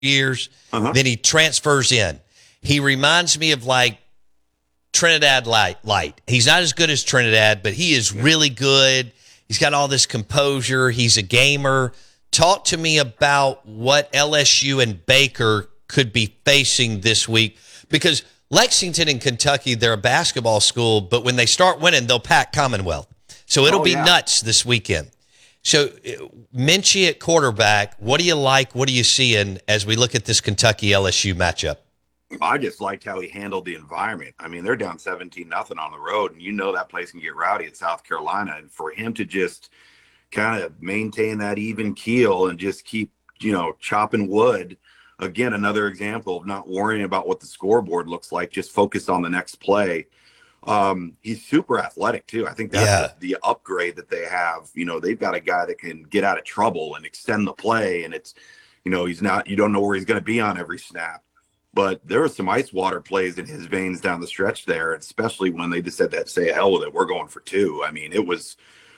years. Uh-huh. Then he transfers in. He reminds me of like Trinidad Light. He's not as good as Trinidad, but he is really good. He's got all this composure. He's a gamer. Talk to me about what LSU and Baker could be facing this week, because Lexington and Kentucky, they're a basketball school, but when they start winning, they'll pack Commonwealth. So it'll be nuts this weekend. So Minchie at quarterback, what do you like? What are you seeing as we look at this Kentucky LSU matchup? I just liked how he handled the environment. I mean, they're down 17-0 on the road, and you know that place can get rowdy at South Carolina. And for him to just kind of maintain that even keel and just keep, chopping wood. Again, another example of not worrying about what the scoreboard looks like, just focus on the next play. He's super athletic too. I think that's the upgrade that they have. They've got a guy that can get out of trouble and extend the play. And it's, you don't know where he's going to be on every snap. But there were some ice water plays in his veins down the stretch there, especially when they just said that, say hell with it, we're going for two. I mean, it was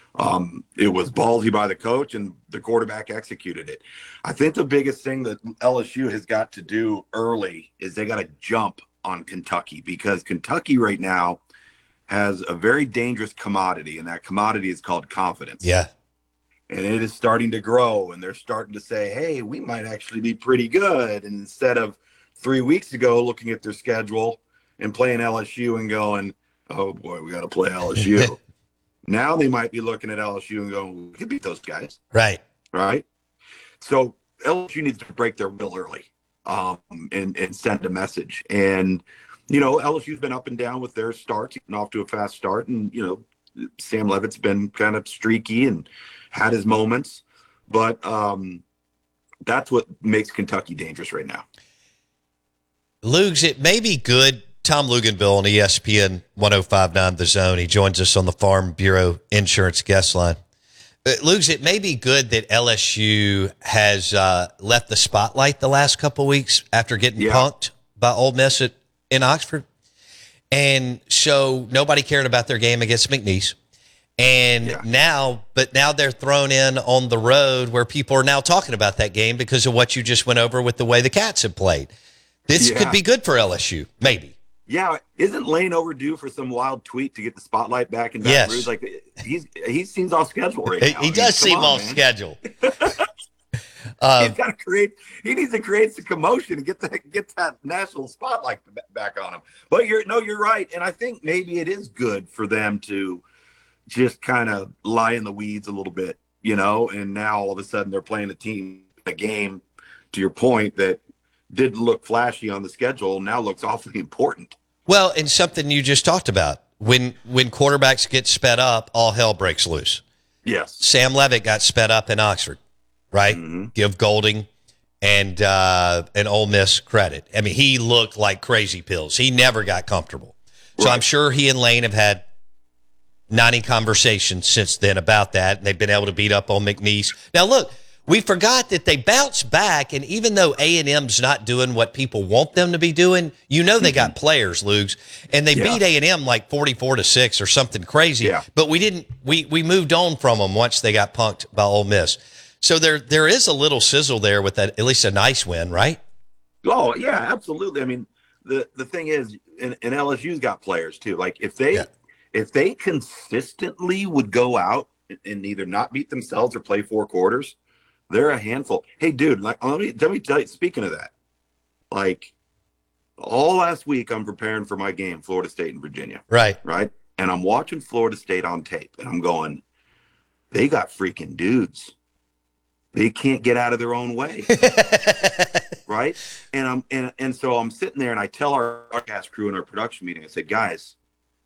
ballsy by the coach, and the quarterback executed it. I think the biggest thing that LSU has got to do early is they got to jump on Kentucky, because Kentucky right now has a very dangerous commodity, and that commodity is called confidence. Yeah. And it is starting to grow, and they're starting to say, hey, we might actually be pretty good. And instead of 3 weeks ago looking at their schedule and playing LSU and going, oh boy, we got to play LSU. Now they might be looking at LSU and going, we could beat those guys. Right. So LSU needs to break their will early, and send a message. And, LSU's been up and down with their starts, getting off to a fast start. And, Sam Levitt's been kind of streaky and had his moments. But that's what makes Kentucky dangerous right now. Lugs, it may be good. Tom Luganville on ESPN 105.9 The Zone. He joins us on the Farm Bureau Insurance guest line. Lugs, it may be good that LSU has left the spotlight the last couple of weeks after getting punked by Ole Miss in Oxford. And so nobody cared about their game against McNeese. And now they're thrown in on the road where people are now talking about that game because of what you just went over with the way the Cats have played. This could be good for LSU, maybe. Yeah, isn't Lane overdue for some wild tweet to get the spotlight back in Baton Rouge? Like he seems off schedule right now. He does seem off schedule. He needs to create some commotion and get that national spotlight back on him. But you're right, and I think maybe it is good for them to just kind of lie in the weeds a little bit, And now all of a sudden they're playing a game. To your point, that didn't look flashy on the schedule, now looks awfully important. Well, and something you just talked about, when quarterbacks get sped up, all hell breaks loose. Yes. Sam Levitt got sped up in Oxford, right? Mm-hmm. Give Golding and Ole Miss credit. I mean, he looked like crazy pills. He never got comfortable. So I'm sure he and Lane have had 90 conversations since then about that, and they've been able to beat up on McNeese. Now, look, we forgot that they bounced back, and even though A&M's not doing what people want them to be doing, they got players, Lugs, and they beat A&M like 44-6 or something crazy. Yeah. But we moved on from them once they got punked by Ole Miss. So there is a little sizzle there with that, at least a nice win, right? Oh yeah, absolutely. I mean, the thing is, and LSU's got players too. Like if they consistently would go out and either not beat themselves or play 4 quarters, they're a handful. Hey, dude, let me tell you, speaking of that, like all last week, I'm preparing for my game, Florida State and Virginia. Right. And I'm watching Florida State on tape, and I'm going, they got freaking dudes. They can't get out of their own way. Right. And so I'm sitting there, and I tell our broadcast crew in our production meeting, I said, guys,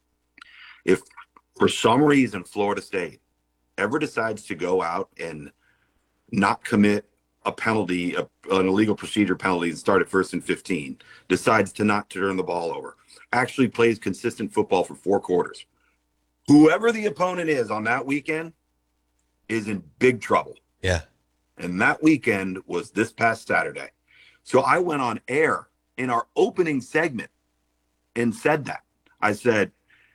if for some reason Florida State ever decides to go out and not commit a penalty, an illegal procedure penalty, and start at 1st and 15, decides to not turn the ball over, actually plays consistent football for 4 quarters, whoever the opponent is on that weekend is in big trouble. Yeah. And that weekend was this past Saturday. So I went on air in our opening segment and said that. I said,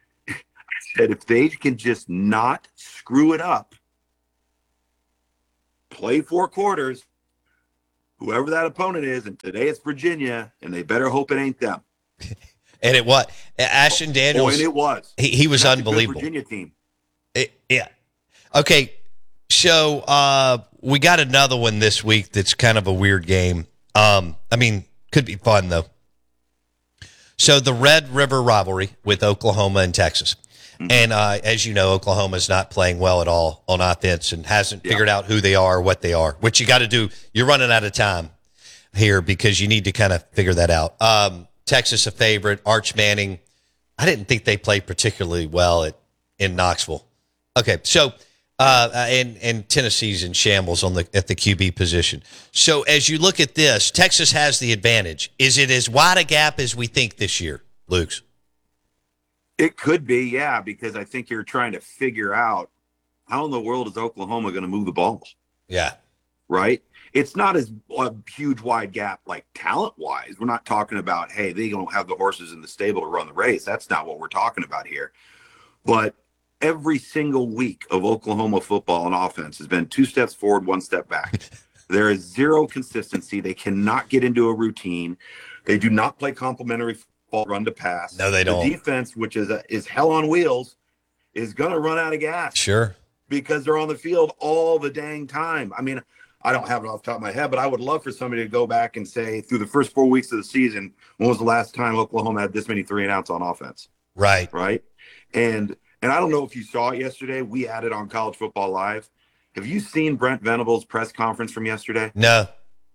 if they can just not screw it up, play 4 quarters, whoever that opponent is, and today it's Virginia, and they better hope it ain't them. And it was Ashton Daniels. And it was. He was That's unbelievable. A good Virginia team. Yeah. Okay. So we got another one this week that's kind of a weird game. Could be fun though. So the Red River rivalry with Oklahoma and Texas. And as you know, Oklahoma's not playing well at all on offense and hasn't figured out who they are, what they are, which you got to do. You're running out of time here because you need to kind of figure that out. Texas a favorite. Arch Manning, I didn't think they played particularly well in Knoxville. Okay, so and Tennessee's in shambles at the QB position. So as you look at this, Texas has the advantage. Is it as wide a gap as we think this year, Luke's? It could be, yeah, because I think you're trying to figure out how in the world is Oklahoma going to move the ball. Yeah. Right? It's not as a huge wide gap like talent-wise. We're not talking about, hey, they don't have the horses in the stable to run the race. That's not what we're talking about here. But every single week of Oklahoma football and offense has been 2 steps forward, 1 step back. There is zero consistency. They cannot get into a routine. They do not play complementary football, run to pass. No, they don't. The defense, which is hell on wheels, is going to run out of gas. Sure. Because they're on the field all the dang time. I mean, I don't have it off the top of my head, but I would love for somebody to go back and say, through the first 4 weeks of the season, when was the last time Oklahoma had this many 3-and-outs on offense? Right. Right. And I don't know if you saw it yesterday. We had it on College Football Live. Have you seen Brent Venables' press conference from yesterday? No.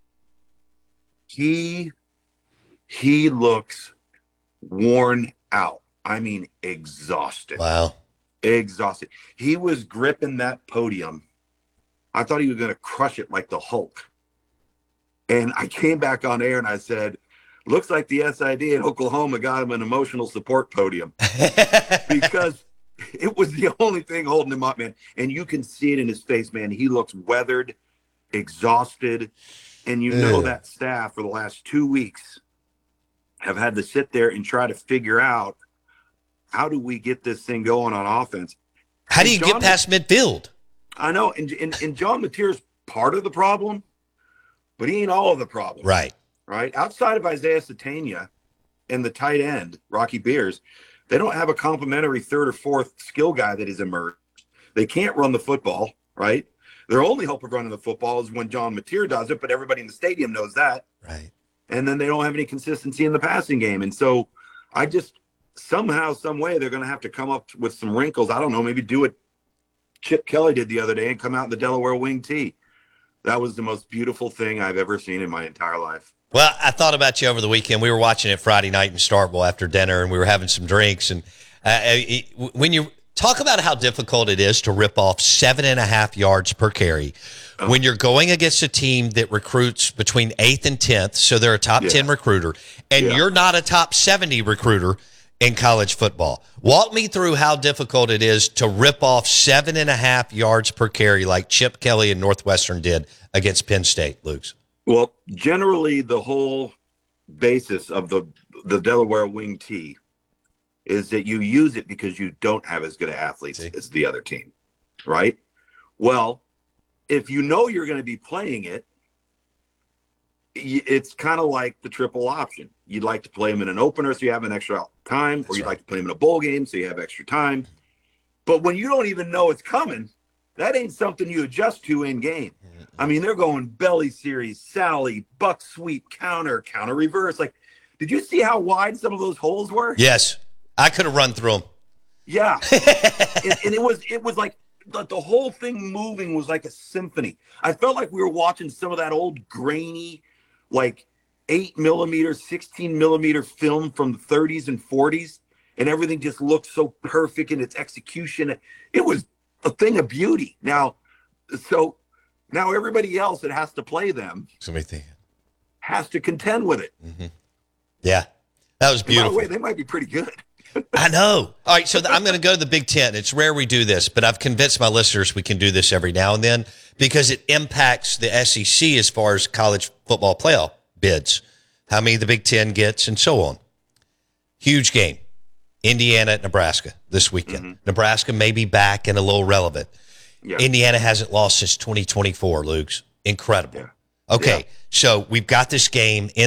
He looks worn out. I mean, exhausted. Wow. Exhausted. He was gripping that podium. I thought he was going to crush it like the Hulk. And I came back on air and I said, looks like the SID in Oklahoma got him an emotional support podium. Because it was the only thing holding him up, man. And you can see it in his face, man. He looks weathered, exhausted. And you know that staff for the last 2 weeks have had to sit there and try to figure out, how do we get this thing going on offense? How do you get past midfield? I know. And John Mateer's part of the problem, but he ain't all of the problem. Right. Right. Outside of Isaiah Satania and the tight end, Rocky Beers, they don't have a complimentary third or fourth skill guy that is emerged. They can't run the football, right? Their only hope of running the football is when John Mateer does it, but everybody in the stadium knows that. Right. And then they don't have any consistency in the passing game. And so I just somehow, some way, they're going to have to come up with some wrinkles. I don't know, maybe do what Chip Kelly did the other day and come out in the Delaware wing tee. That was the most beautiful thing I've ever seen in my entire life. Well, I thought about you over the weekend. We were watching it Friday night in Starkville after dinner, and we were having some drinks. And when you talk about how difficult it is to rip off 7.5 yards per carry, when you're going against a team that recruits between 8th and 10th, so they're a top 10 recruiter, and you're not a top 70 recruiter in college football. Walk me through how difficult it is to rip off 7.5 yards per carry like Chip Kelly and Northwestern did against Penn State, Luke's. Well, generally the whole basis of the Delaware wing tee is that you use it because you don't have as good of athletes as the other team, right? Well, if you know you're going to be playing it, it's kind of like the triple option. You'd like to play them in an opener so you have an extra time, or you'd like to play them in a bowl game so you have extra time. But when you don't even know it's coming, that ain't something you adjust to in game. I mean, they're going belly series, Sally, buck sweep, counter reverse. Like, did you see how wide some of those holes were? Yes. I could have run through them. Yeah. and it was like the whole thing moving was like a symphony. I felt like we were watching some of that old grainy, like 8mm, 16mm film from the 30s and 40s. And everything just looked so perfect in its execution. It was a thing of beauty. Now everybody else that has to play them has to contend with it. Mm-hmm. Yeah, that was beautiful. And by the way, they might be pretty good. I know. All right, so I'm going to go to the Big Ten. It's rare we do this, but I've convinced my listeners we can do this every now and then because it impacts the SEC as far as college football playoff bids, how many the Big Ten gets, and so on. Huge game. Indiana at Nebraska this weekend. Mm-hmm. Nebraska may be back and a little relevant. Yeah. Indiana hasn't lost since 2024, Luke's. Incredible. Yeah. Okay, Yeah. so we've got this game in